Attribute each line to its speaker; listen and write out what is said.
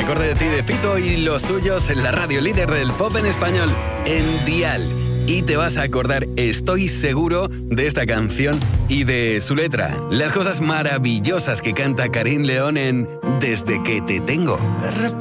Speaker 1: acorde de ti de Fito y los suyos en la radio líder del pop en español, en Dial. Y te vas a acordar, estoy seguro, de esta canción y de su letra. Las cosas maravillosas que canta Karim León en Desde que te tengo.